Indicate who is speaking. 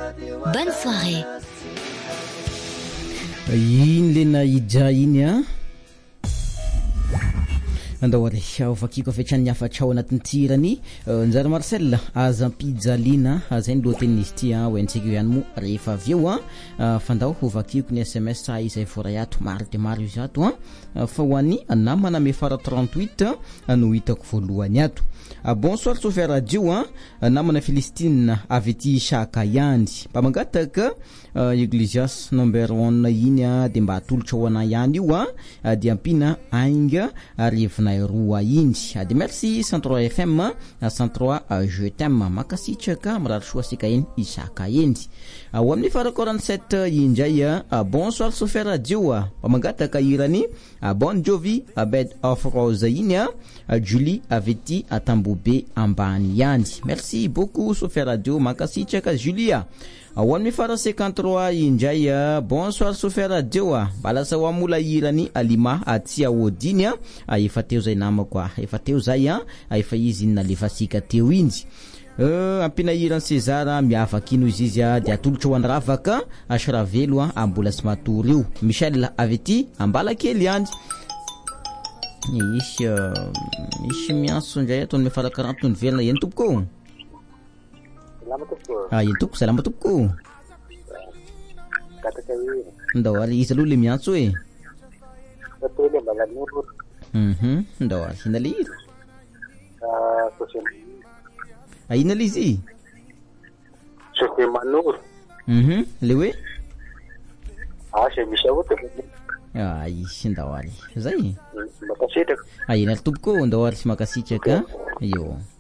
Speaker 1: Bonne soirée.
Speaker 2: Iny lena ija iny a andao ao fakiko fetrany afatra ao anatin'ny tirany njary Marcel azam-pijalina zay ny lohateny izy ty a hoentsika ihany moa rehefa aveo a fandao ho vakiko ny SMS izay voray ato maro de maro izy ato a fa ho an'ny namana me fara 38 no hitako voalohany ato. Bonsoir Sofia Radio namana Philistine avy ety Sakayandry mpamangataka Eglisias number 1 iny de mba atolotra ho ana ihany io de ampina ainga arivina roa iny de merci 103 FM 103 je t'aime makasitraka mirary soa sika eny Sakayandry ao amin'ny fara 47 indray bonsoir Sofia Radio mpamangataka irany Bon Jovi Bed of Rose iny Julie avy ety Tambobe ambany ihany. Merci beaucoup Sofia Radio makasitraka Julia. Ao amin'ny fara 53 indray bonsoir Sofia Radio balasa ho amula irany alima atia odiny efa teo zay namako efa teo zay efa izy nalefasika teo inji ampina irany César miavaka ino izy de atolotra ho andravaka Asravelo ambola sy matory io Michel avy ety Ambalakely ihany. Ishi mianso ndray atony mefara 40 ny velona eny tompoko.
Speaker 3: Salama tompoko.
Speaker 2: Eny tompoko salama tompoko.
Speaker 3: Kataka iny.
Speaker 2: Ndao ali izy aloha le miantso e.
Speaker 3: Atole malanuro.
Speaker 2: Ndao ali inalir.
Speaker 3: Social.
Speaker 2: Inalizi.
Speaker 3: Social manur.
Speaker 2: Le we?
Speaker 3: Ashe mishawote.
Speaker 2: Ishi ndao ali. Zai.
Speaker 3: Makasitraka.
Speaker 2: Ina tompoko ndao ali makasitraka. Yo.